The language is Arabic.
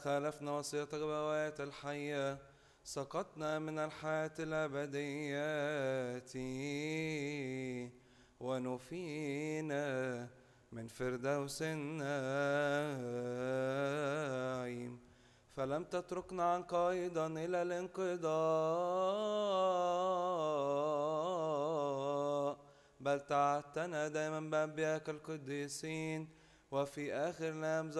خالفنا وصيتك بغواية الحياة، سقطنا من الحياة الأبدية ونفينا من فردوس النعيم. فلم تتركنا عنك أيضا إلى الانقضاء، بل تعهدتنا دائما بأنبيائك القديسين، وفي آخر الأيام